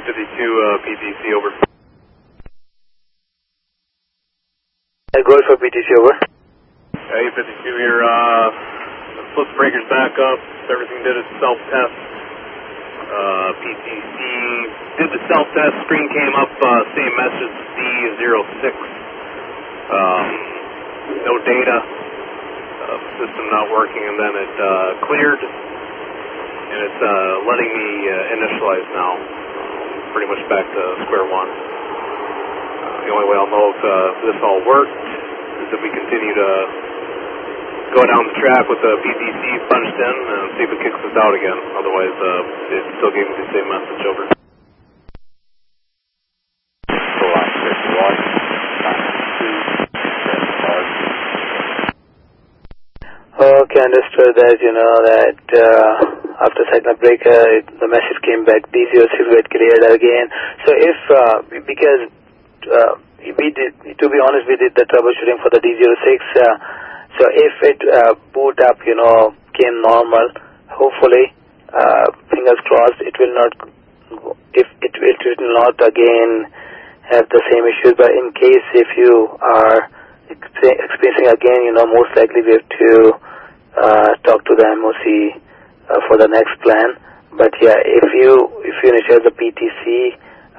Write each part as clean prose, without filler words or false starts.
A52 PTC over. Go for PTC over. A52 here, flip the breakers back up, everything did its self-test. PTC did the self-test, screen came up, same message, D06. No data, system not working, and then it cleared, and it's letting me initialize now. Pretty much back to square one. The only way I'll know if this all worked is if we continue to go down the track with the PTC punched in and see if it kicks us out again. Otherwise, it still gave me the same message over. Okay, understood that, that after signal breaker, the message came back, D06 got cleared again. So if, because we did, to be honest, we did the troubleshooting for the D06, so if it boot up, came normal, hopefully, fingers crossed, it will not, it will not again have the same issue. But in case if you are experiencing again, most likely we have to talk to the MOC for the next plan. But yeah, if you initialize the PTC,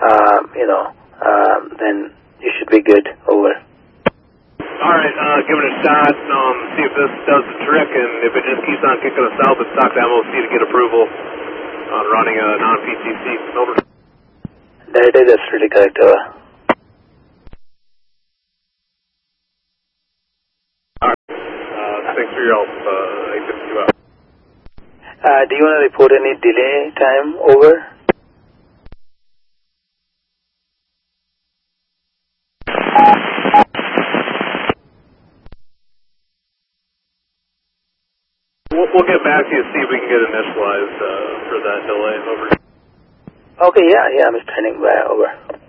then you should be good. Over. All right, give it a shot. See if this does the trick, and if it just keeps on kicking us out, let's talk to MOC to get approval on running a non-PTC. Over. That is absolutely correct. Over. All right. Thanks for your help. A52 out. Do you want to report any delay time? Over. We'll get back to you, see if we can get initialized for that delay. Over. Okay, yeah, I'm standing by. Over.